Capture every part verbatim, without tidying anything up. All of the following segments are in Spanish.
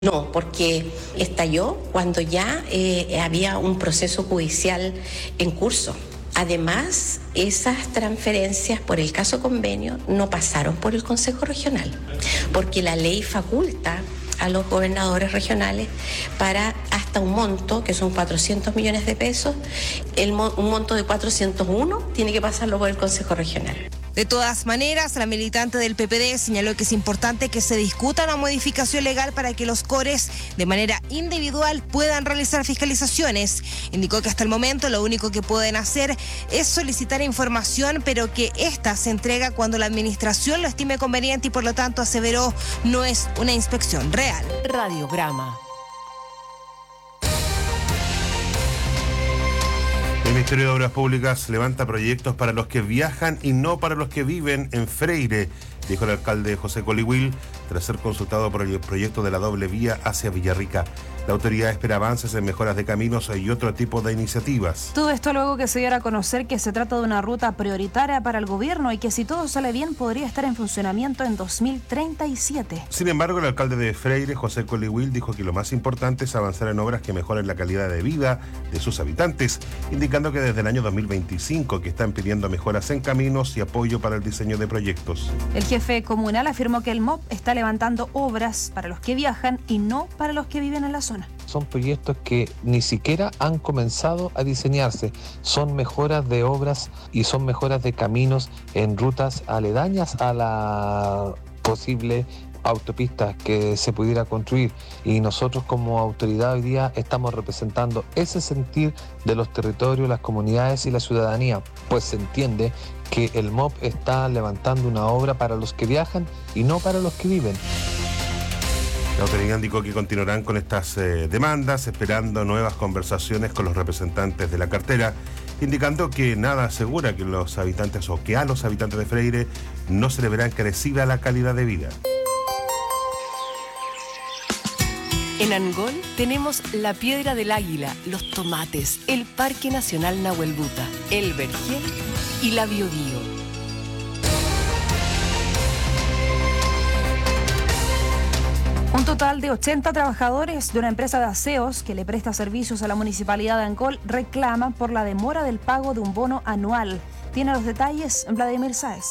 No, porque estalló cuando ya eh, había un proceso judicial en curso. Además, esas transferencias por el caso convenio no pasaron por el Consejo Regional, porque la ley faculta a los gobernadores regionales para hasta un monto, que son cuatrocientos millones de pesos, el mo- un monto de cuatrocientos uno tiene que pasarlo por el Consejo Regional. De todas maneras, la militante del P P D señaló que es importante que se discuta una modificación legal para que los CORES de manera individual puedan realizar fiscalizaciones. Indicó que hasta el momento lo único que pueden hacer es solicitar información, pero que ésta se entrega cuando la administración lo estime conveniente y por lo tanto, aseveró, no es una inspección real. Radiograma. El Ministerio de Obras Públicas levanta proyectos para los que viajan y no para los que viven en Freire, dijo el alcalde José Colihuil, tras ser consultado por el proyecto de la doble vía hacia Villarrica. La autoridad espera avances en mejoras de caminos y otro tipo de iniciativas. Todo esto luego que se diera a conocer que se trata de una ruta prioritaria para el gobierno y que si todo sale bien podría estar en funcionamiento en dos mil treinta y siete. Sin embargo, el alcalde de Freire, José Colihuil, dijo que lo más importante es avanzar en obras que mejoren la calidad de vida de sus habitantes, indicando que desde el año dos mil veinticinco que están pidiendo mejoras en caminos y apoyo para el diseño de proyectos. El jefe comunal afirmó que el M O P está levantando obras para los que viajan y no para los que viven en la zona. Son proyectos que ni siquiera han comenzado a diseñarse. Son mejoras de obras y son mejoras de caminos en rutas aledañas a la posible autopistas que se pudiera construir, y nosotros como autoridad hoy día estamos representando ese sentir de los territorios, las comunidades y la ciudadanía, pues se entiende que el M O P está levantando una obra para los que viajan y no para los que viven. La autoridad indicó que continuarán con estas eh, demandas, esperando nuevas conversaciones con los representantes de la cartera, indicando que nada asegura que los habitantes o que a los habitantes de Freire no se le verá encarecida la calidad de vida. En Angol tenemos la Piedra del Águila, los tomates, el Parque Nacional Nahuelbuta, el Vergel y la Biobío. Un total de ochenta trabajadores de una empresa de aseos que le presta servicios a la Municipalidad de Angol reclaman por la demora del pago de un bono anual. Tiene los detalles Vladimir Sáez.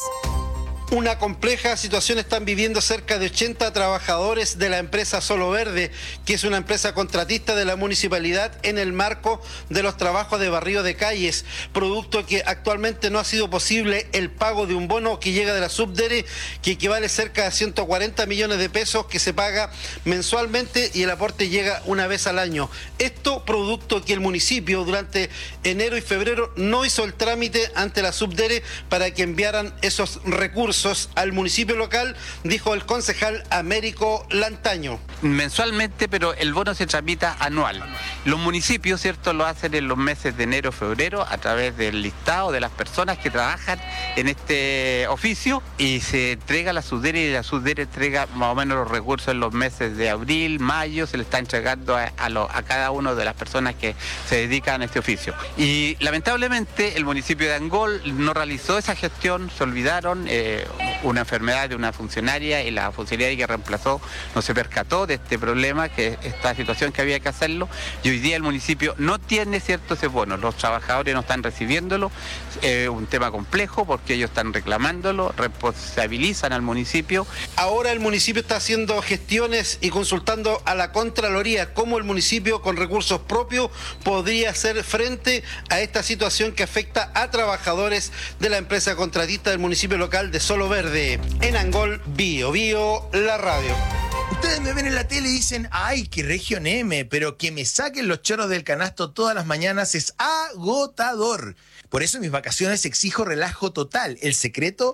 Una compleja situación están viviendo cerca de ochenta trabajadores de la empresa Solo Verde, que es una empresa contratista de la municipalidad en el marco de los trabajos de barrido de calles, producto que actualmente no ha sido posible el pago de un bono que llega de la Subdere, que equivale cerca a ciento cuarenta millones de pesos que se paga mensualmente y el aporte llega una vez al año. Esto producto que el municipio durante enero y febrero no hizo el trámite ante la Subdere para que enviaran esos recursos al municipio local, dijo el concejal Américo Lantaño. Mensualmente, pero el bono se tramita anual. Los municipios, ¿cierto?, lo hacen en los meses de enero, febrero, a través del listado de las personas que trabajan en este oficio, y se entrega a la Subdere, y la Subdere entrega más o menos los recursos en los meses de abril, mayo, se le está entregando a, a, lo, a cada una de las personas que se dedican a este oficio. Y lamentablemente el municipio de Angol no realizó esa gestión, se olvidaron, eh, una enfermedad de una funcionaria, y la funcionaria que reemplazó no se percató de este problema, que esta situación que había que hacerlo, y hoy día el municipio no tiene cierto ese bono, los trabajadores no están recibiéndolo, es eh, un tema complejo porque ellos están reclamándolo, responsabilizan al municipio. Ahora el municipio está haciendo gestiones y consultando a la Contraloría cómo el municipio con recursos propios podría hacer frente a esta situación que afecta a trabajadores de la empresa contratista del municipio local de Solo Verde. En Angol, Bio Bio, la radio. Ustedes me ven en la tele y dicen, ay, qué región M, pero que me saquen los chorros del canasto todas las mañanas es agotador. Por eso en mis vacaciones exijo relajo total. El secreto...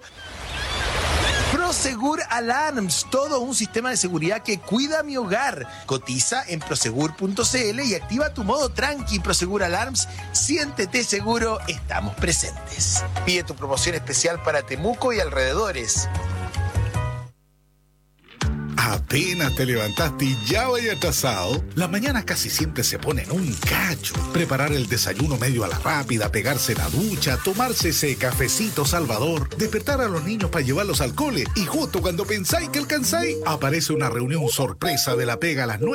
Prosegur Alarms, todo un sistema de seguridad que cuida mi hogar. Cotiza en prosegur punto c l y activa tu modo tranqui. Prosegur Alarms, siéntete seguro, estamos presentes. Pide tu promoción especial para Temuco y alrededores. Apenas te levantaste y ya vaya atrasado. Las mañanas casi siempre se ponen un cacho. Preparar el desayuno medio a la rápida, pegarse la ducha, tomarse ese cafecito salvador, despertar a los niños para llevarlos al cole y justo cuando pensáis que alcanzáis, aparece una reunión sorpresa de la pega a las nueve